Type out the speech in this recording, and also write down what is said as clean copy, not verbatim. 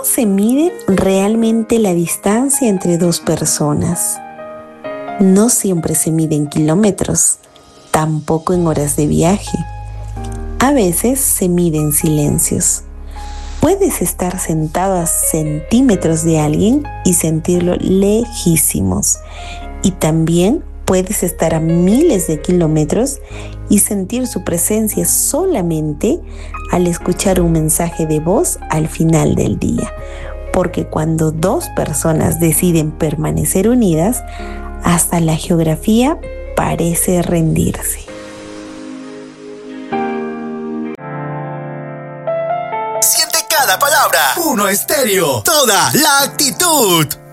se mide realmente la distancia entre dos personas? No siempre se mide en kilómetros, tampoco en horas de viaje. A veces se mide en silencios. Puedes estar sentado a centímetros de alguien y sentirlo lejísimos. Y también puedes estar a miles de kilómetros y sentir su presencia solamente al escuchar un mensaje de voz al final del día. Porque cuando dos personas deciden permanecer unidas, hasta la geografía parece rendirse. Siente cada palabra. Uno Estéreo. Toda la actitud.